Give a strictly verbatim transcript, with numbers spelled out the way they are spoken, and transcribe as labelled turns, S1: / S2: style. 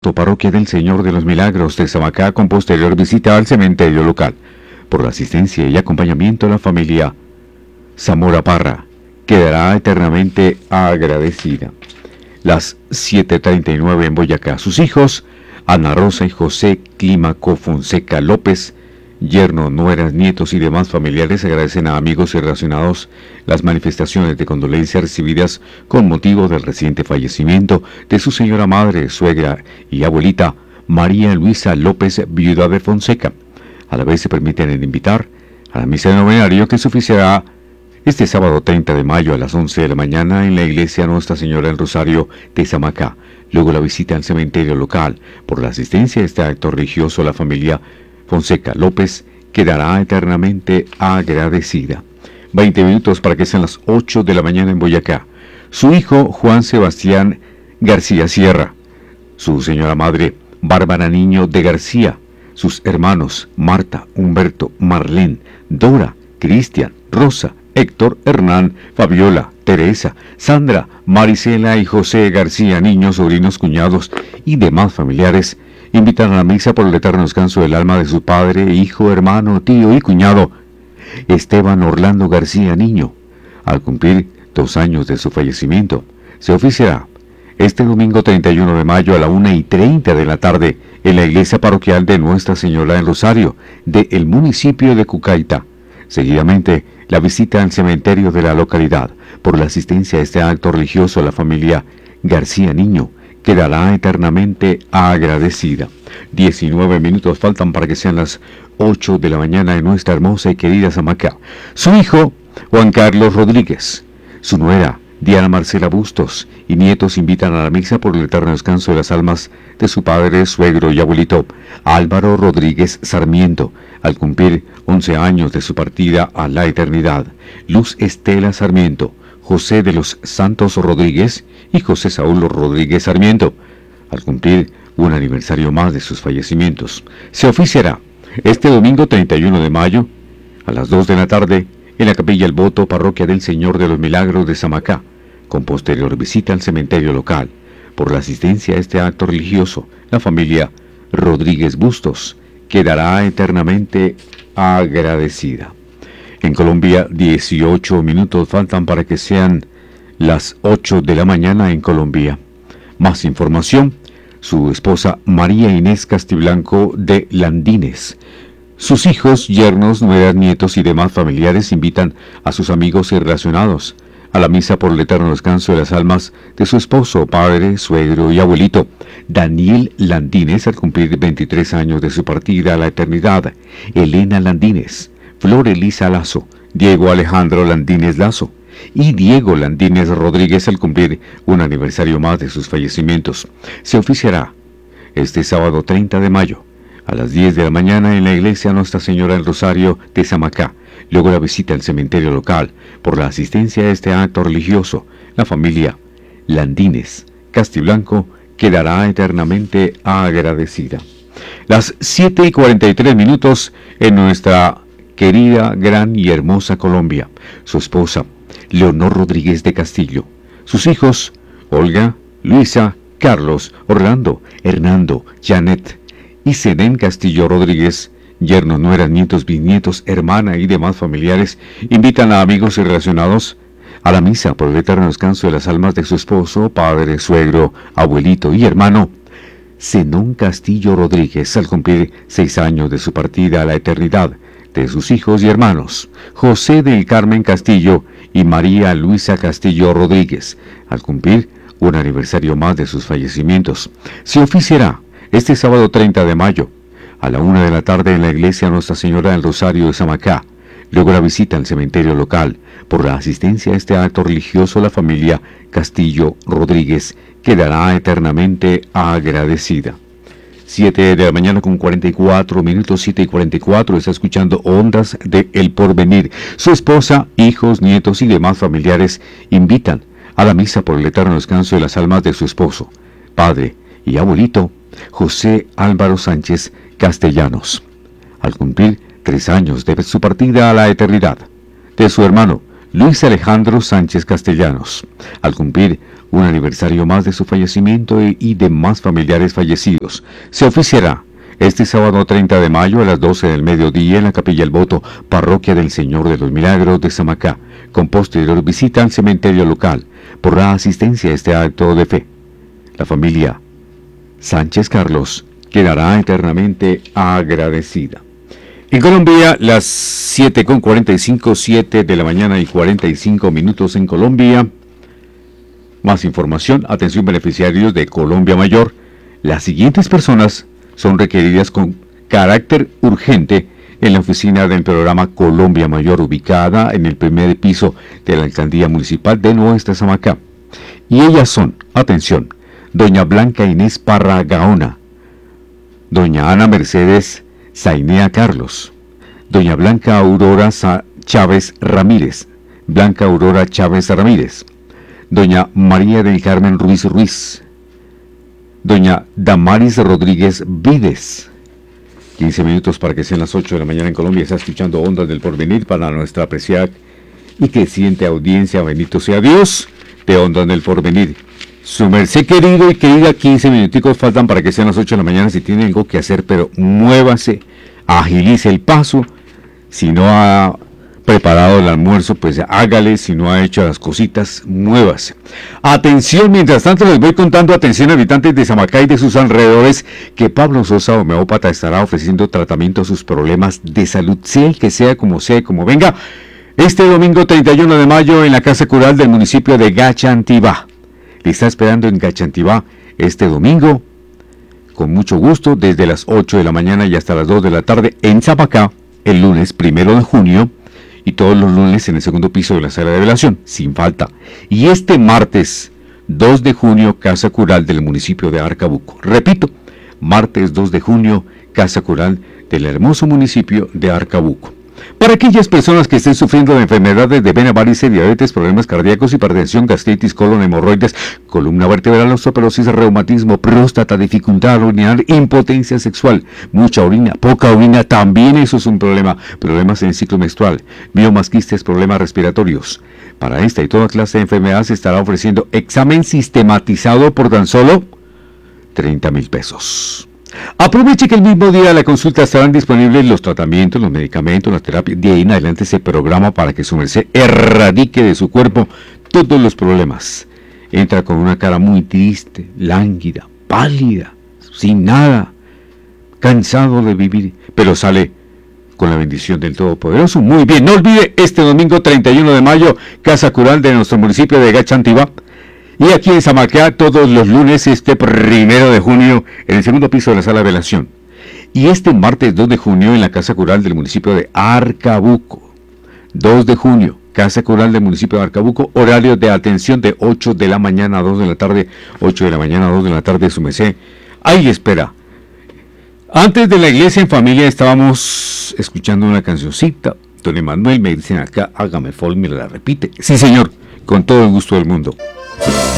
S1: voto, Parroquia del Señor de los Milagros de Samacá, con posterior visita al cementerio local. Por la asistencia y acompañamiento a la familia Zamora Parra, quedará eternamente agradecida. Las siete treinta y nueve en Boyacá. Sus hijos, Ana Rosa y José Clímaco Fonseca López, yerno, nueras, nietos y demás familiares, agradecen a amigos y relacionados las manifestaciones de condolencia recibidas con motivo del reciente fallecimiento de su señora madre, suegra y abuelita, María Luisa López, viuda de Fonseca. A la vez se permiten invitar a la misa de novenario que se oficiará este sábado treinta de mayo a las once de la mañana en la iglesia Nuestra Señora del Rosario de Samacá. Luego la visita al cementerio local. Por la asistencia a este acto religioso, la familia Fonseca López quedará eternamente agradecida. veinte minutos para que sean las ocho de la mañana en Boyacá. Su hijo Juan Sebastián García Sierra, su señora madre Bárbara Niño de García, sus hermanos Marta, Humberto, Marlene, Dora, Cristian, Rosa, Héctor, Hernán, Fabiola, Teresa, Sandra, Marisela y José García, niños, sobrinos, cuñados y demás familiares, invitan a la misa por el eterno descanso del alma de su padre, hijo, hermano, tío y cuñado, Esteban Orlando García Niño, al cumplir dos años de su fallecimiento. Se oficiará este domingo treinta y uno de mayo a la una y treinta de la tarde en la iglesia parroquial de Nuestra Señora del Rosario del municipio de Cucaita. Seguidamente, la visita al cementerio de la localidad. Por la asistencia a este acto religioso, la familia García Niño quedará eternamente agradecida. diecinueve minutos faltan para que sean las ocho de la mañana en nuestra hermosa y querida Samacá. Su hijo, Juan Carlos Rodríguez, su nuera, Diana Marcela Bustos, y nietos invitan a la misa por el eterno descanso de las almas de su padre, suegro y abuelito, Álvaro Rodríguez Sarmiento, al cumplir once años de su partida a la eternidad. Luz Estela Sarmiento, José de los Santos Rodríguez y José Saúl Rodríguez Sarmiento, al cumplir un aniversario más de sus fallecimientos. Se oficiará este domingo treinta y uno de mayo a las dos de la tarde en la Capilla El Voto, Parroquia del Señor de los Milagros de Samacá, con posterior visita al cementerio local. Por la asistencia a este acto religioso, la familia Rodríguez Bustos quedará eternamente agradecida. En Colombia, dieciocho minutos faltan para que sean las ocho de la mañana en Colombia. Más información, su esposa María Inés Castiblanco de Landines. Sus hijos, yernos, nueras, nietos y demás familiares invitan a sus amigos y relacionados a la misa por el eterno descanso de las almas de su esposo, padre, suegro y abuelito, Daniel Landines, al cumplir veintitrés años de su partida a la eternidad, Elena Landines, Flor Elisa Lazo, Diego Alejandro Landines Lazo y Diego Landines Rodríguez, al cumplir un aniversario más de sus fallecimientos. Se oficiará este sábado treinta de mayo a las diez de la mañana en la iglesia Nuestra Señora del Rosario de Samacá. Luego la visita al cementerio local. Por la asistencia a este acto religioso, la familia Landines Castiblanco quedará eternamente agradecida. Las siete y cuarenta y tres minutos en nuestra querida, gran y hermosa Colombia. Su esposa, Leonor Rodríguez de Castillo. Sus hijos, Olga, Luisa, Carlos, Orlando, Hernando, Janet y Zenén Castillo Rodríguez, yernos, nueras, nietos, bisnietos, hermana y demás familiares, invitan a amigos y relacionados a la misa por el eterno descanso de las almas de su esposo, padre, suegro, abuelito y hermano, Zenón Castillo Rodríguez, al cumplir seis años de su partida a la eternidad, de sus hijos y hermanos, José del Carmen Castillo y María Luisa Castillo Rodríguez, al cumplir un aniversario más de sus fallecimientos. Se oficiará este sábado treinta de mayo, a la una de la tarde en la iglesia Nuestra Señora del Rosario de Samacá. Luego la visita al cementerio local. Por la asistencia a este acto religioso, la familia Castillo Rodríguez quedará eternamente agradecida. siete de la mañana con cuarenta y cuatro minutos, siete y cuarenta y cuatro, está escuchando Ondas de El Porvenir. Su esposa, hijos, nietos y demás familiares invitan a la misa por el eterno descanso de las almas de su esposo, padre y abuelito, José Álvaro Sánchez Castellanos, al cumplir tres años de su partida a la eternidad, de su hermano Luis Alejandro Sánchez Castellanos, al cumplir un aniversario más de su fallecimiento y, y de más familiares fallecidos. Se oficiará este sábado treinta de mayo a las doce del mediodía en la Capilla El Voto, Parroquia del Señor de los Milagros de Samacá, con posterior visita al cementerio local, por la asistencia a este acto de fe. La familia Sánchez Carlos quedará eternamente agradecida. En Colombia, las siete con cuarenta y cinco, siete de la mañana y cuarenta y cinco minutos en Colombia. Más información, atención beneficiarios de Colombia Mayor. Las siguientes personas son requeridas con carácter urgente en la oficina del programa Colombia Mayor, ubicada en el primer piso de la alcaldía municipal de Nuestra Samacá. Y ellas son, atención, doña Blanca Inés Parra Gaona, doña Ana Mercedes Zainea Carlos, doña Blanca Aurora Sa Chávez Ramírez, Blanca Aurora Chávez Ramírez, doña María del Carmen Ruiz Ruiz, doña Damaris Rodríguez Vides. quince minutos para que sean las ocho de la mañana en Colombia. Está escuchando Ondas del Porvenir para nuestra apreciada y creciente audiencia. Bendito sea Dios de Ondas del Porvenir. Su merced querido y querida, quince minuticos faltan para que sean las ocho de la mañana. Si tiene algo que hacer, pero muévase, agilice el paso. Si no ha preparado el almuerzo, pues hágale. Si no ha hecho las cositas, muévase. Atención, mientras tanto les voy contando, atención habitantes de Samacá y de sus alrededores, que Pablo Sosa, homeópata, estará ofreciendo tratamiento a sus problemas de salud, sea el que sea, como sea, como venga, este domingo treinta y uno de mayo en la Casa Cural del municipio de Gachantibá. Le está esperando en Gachantibá este domingo, con mucho gusto, desde las ocho de la mañana y hasta las dos de la tarde en Samacá, el lunes primero de junio, y todos los lunes en el segundo piso de la sala de velación, sin falta. Y este martes dos de junio, Casa Cural del municipio de Arcabuco. Repito, martes dos de junio, Casa Cural del hermoso municipio de Arcabuco. Para aquellas personas que estén sufriendo de enfermedades de vena, varices, diabetes, problemas cardíacos, hipertensión, gastritis, colon, hemorroides, columna vertebral, osteoporosis, reumatismo, próstata, dificultad urinar, impotencia sexual, mucha orina, poca orina, también eso es un problema. Problemas en el ciclo menstrual, miomasquistes, problemas respiratorios. Para esta y toda clase de enfermedades se estará ofreciendo examen sistematizado por tan solo treinta mil pesos. Aproveche que el mismo día de la consulta estarán disponibles los tratamientos, los medicamentos, las terapias. De ahí en adelante se programa para que su merced erradique de su cuerpo todos los problemas. Entra con una cara muy triste, lánguida, pálida, sin nada, cansado de vivir, pero sale con la bendición del Todopoderoso. Muy bien, no olvide este domingo treinta y uno de mayo, Casa Cural de nuestro municipio de Gachantibá. Y aquí en Samacá todos los lunes, este primero de junio, en el segundo piso de la sala de velación. Y este martes dos de junio en la Casa Cural del municipio de Arcabuco. dos de junio, Casa Cural del municipio de Arcabuco, horario de atención de ocho de la mañana a dos de la tarde, ocho de la mañana a dos de la tarde, su merced. Ahí espera. Antes de la iglesia en familia estábamos escuchando una cancioncita. Don Emanuel me dicen acá, hágame favor, me la repite. Sí, señor, con todo el gusto del mundo.